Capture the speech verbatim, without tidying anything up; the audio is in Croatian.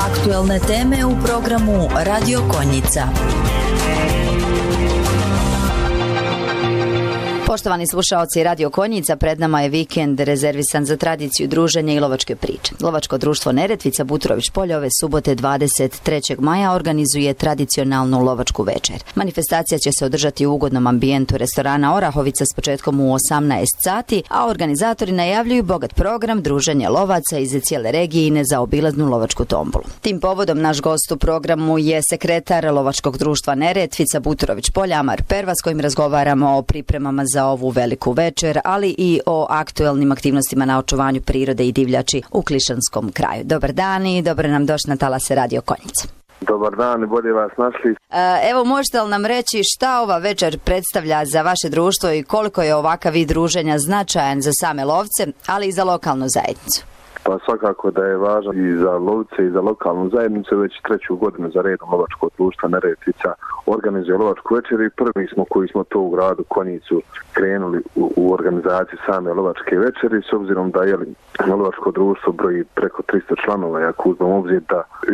Aktuelne teme u programu Radio Konjica. Poštovani slušaoci Radio Konjica, pred nama je vikend rezervisan za tradiciju, druženje i lovačke priče. Lovačko društvo Neretvica Buturović Polje ove subote dvadeset trećeg maja organizuje tradicionalnu lovačku večer. Manifestacija će se održati u ugodnom ambijentu restorana Orahovica s početkom u osamnaest sati, a organizatori najavljuju bogat program, druženje lovaca iz cijele regije i nezaobilaznu lovačku tombolu. Tim povodom naš gost u programu je sekretar Lovačkog društva Neretvica Buturović Polje Amar Perva, s kojim razgovaramo o pripremama za ovu veliku večer, ali i o aktuelnim aktivnostima na očuvanju prirode i divljači u Klišanskom kraju. Dobar dan i dobro nam došli na talase Radio Konjica. Dobar dan i bolje vas našli. Evo, možete li nam reći šta ova večer predstavlja za vaše društvo i koliko je ovakav vid druženja značajan za same lovce, ali i za lokalnu zajednicu? Pa svakako da je važno i za lovce i za lokalnu zajednicu. Već treću godinu za redom Lovačko društvo Neretvica organizuje lovačku večer i prvi smo koji smo to u gradu Konjicu krenuli u, u organizaciji same lovačke večeri, s obzirom da je Lovačko društvo broji preko tristo članova, ako uzmem obzir da